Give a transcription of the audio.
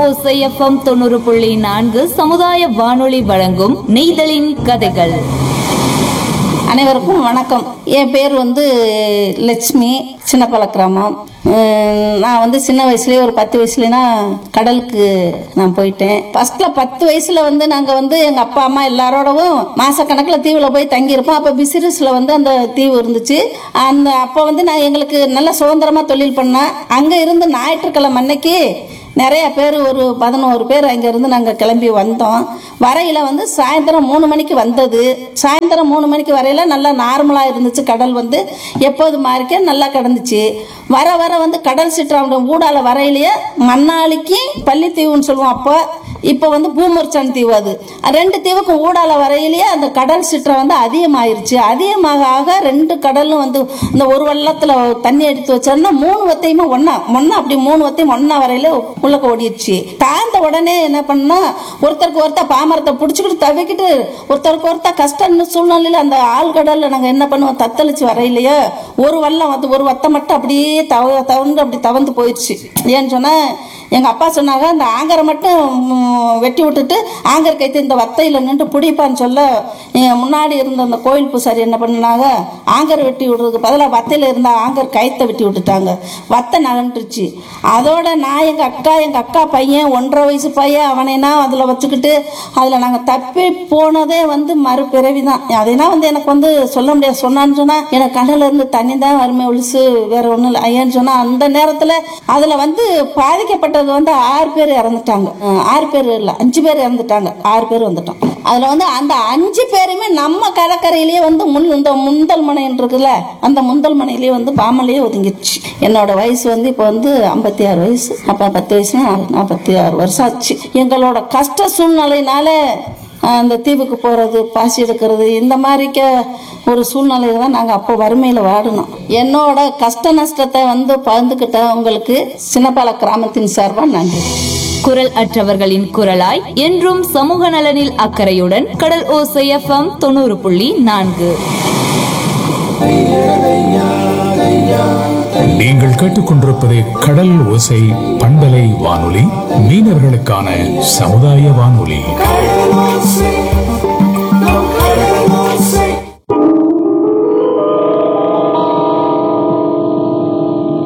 ஓசை எஃப்எம் 90.4 சமுதாய வானொலி வழங்கும் நெய்தலின் கதைகள். அனைவருக்கும் வணக்கம். என் பேர் லட்சுமி, சின்னப்பல கிராமம். நான் சின்ன வயசுலேயே ஒரு 10 வயசுலனா கடலுக்கு நான் போயிட்டேன். ஃபர்ஸ்ட்ல 10 வயசுல நாங்கள் எங்கள் அப்பா அம்மா எல்லாரோடவும் மாசக்கணக்கில் தீவில் போய் தங்கியிருப்போம். அப்போ பிசினஸ்ல அந்த தீவு இருந்துச்சு. அப்போ நான் எங்களுக்கு நல்ல சுதந்திரமாக தொழில் பண்ணேன். அங்கே இருந்து ஞாயிற்றுக்கிழமை அன்னைக்கு நிறைய பேர், ஒரு 11 பேர் அங்கேருந்து நாங்கள் கிளம்பி வந்தோம். வரையில் சாயந்தரம் 3 மணிக்கு வந்தது. சாயந்தரம் 3 மணிக்கு வரையில் நல்லா நார்மலாக இருந்துச்சு. கடல் எப்போது மாதிரிக்கே நல்லா கிடந்துச்சு. வர வர கடல் சிற்றாண்ட ஊடால வரையிலேயே மண்ணாளிக்கு பள்ளித்தீவுன்னு சொல்லுவோம். அப்போ இப்போ பூமர்ச்சான் தீவு. அது 2 தீவுக்கும் ஊடால வரையிலேயே அந்த கடல் சிற்றம் அதிகமாயிருச்சு. அதிகமாக ஆக 2 கடலும் இந்த ஒரு வெள்ளத்தில் தண்ணி எடுத்து வச்சோம்னா 3 வத்தையுமே ஒன்னா அப்படி 3 வத்தையும் ஒன்னா வரையில உள்ளக்க ஓடிடுச்சு. தாழ்ந்த உடனே என்ன பண்ணா, ஒருத்தருக்கு ஒருத்தர் பாமரத்தை பிடிச்சிக்கிட்டு தவிக்கிட்டு ஒருத்தருக்கு ஒருத்தர் கஷ்டம் சூழ்நிலையில அந்த ஆழ்கடல்ல நாங்க என்ன பண்ணுவோம், தத்தளிச்சு வரையிலையே ஒரு வெள்ளம் ஒரு வத்தை மட்டும் அப்படியே தவந்து அப்படி தவந்து போயிடுச்சு. ஏன்னு சொன்னா எங்க அப்பா சொன்னாங்க, அந்த ஆங்கரை மட்டும் வெட்டி விட்டுட்டு ஆங்கர் கைத்து இந்த வத்தையில நின்று பிடிப்பான்னு சொல்ல, முன்னாடி இருந்த அந்த கோயில் பூசாரி என்ன பண்ணாங்க, ஆங்கர் வெட்டி விடுறதுக்கு பதிலாக வத்தையில இருந்த ஆங்கர் கைத்தை வெட்டி விட்டுட்டாங்க. வத்தை நகண்டுருச்சு. அதோட நான் எங்க அக்கா பையன் 1.5 வயசு பையன், அவனைனா அதுல வச்சுக்கிட்டு அதுல நாங்க தப்பி போனதே மறுபிறவிதான். அதைனா எனக்கு சொல்ல முடியாது. சொன்னான்னு சொன்னா எனக்கு கண்ணுல இருந்து தண்ணி தான் வறுமை ஒழிச்சு வேற ஒண்ணும் இல்லை. ஐயான்னு சொன்னா அந்த நேரத்துல அதுல பாதிக்கப்பட்ட 6 பேர் இறந்துட்டாங்க. 6 பேர் இல்ல 5 பேர் இறந்துட்டாங்க. 6 பேர் வந்துட்டோம். அதுல அந்த 5 பேருமே நம்ம கடற்கரையிலேயே இந்த முந்தல் மனை இருக்குல்ல, அந்த முந்தல் மனையிலேயே பாமலையே ஒதுங்கிடுச்சு. என்னோட வயசு இப்போ 56 வயசு. அப்ப 10 வயசுனா 46 வருஷம் ஆச்சு. எங்களோட கஷ்ட சூழ்நிலையினால அந்த தீவுக்கு போறது, பாசி எடுக்கிறது, இந்த மாதிரிக்க ஒரு சூழ்நிலையில தான் நாங்கள் அப்போ வறுமையில வாடணும். என்னோட கஷ்ட நஷ்டத்தை பகிர்ந்துக்கிட்ட உங்களுக்கு சின்னப்பல கிராமத்தின் சார்பா நன்றி. குரல் அற்றவர்களின் குரலாய் என்றும் சமூக நலனில் அக்கறையுடன் கடல் ஓசை எஃப்எம் 90.4. நீங்கள் கேட்டுக்கொண்டிருப்பது கடல் ஓசை பண்பலை வானொலி, மீனவர்களுக்கான சமுதாய வானொலி.